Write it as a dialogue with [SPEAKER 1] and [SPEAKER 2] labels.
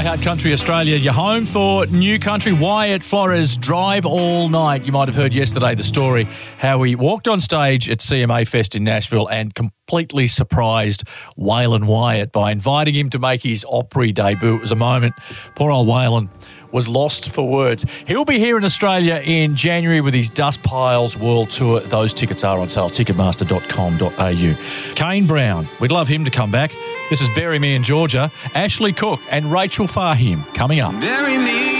[SPEAKER 1] iHeart Country Australia, your home for new country. Wyatt Flores, Drive All Night. You might have heard yesterday the story how he walked on stage at CMA Fest in Nashville and completely surprised Waylon Wyatt by inviting him to make his Opry debut. It was a moment. Poor old Waylon was lost for words. He'll be here in Australia in January with his Dust Piles World Tour. Those tickets are on sale, ticketmaster.com.au. Kane Brown, we'd love him to come back. This is Bury Me in Georgia. Ashley Cook and Rachel Fahim coming up.
[SPEAKER 2] Bury me